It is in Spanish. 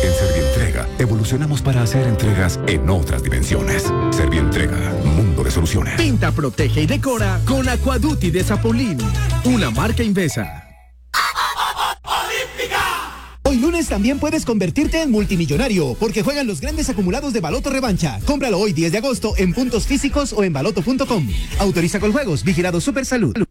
En Servientrega, evolucionamos para hacer entregas en otras dimensiones. Servientrega, mundo de soluciones. Pinta, protege y decora con Aquaduty de Zapolín, una marca Invesa. Hoy lunes también puedes convertirte en multimillonario, porque juegan los grandes acumulados de Baloto Revancha. Cómpralo hoy 10 de agosto en puntos físicos o en baloto.com. Autoriza con juegos, vigilado Supersalud.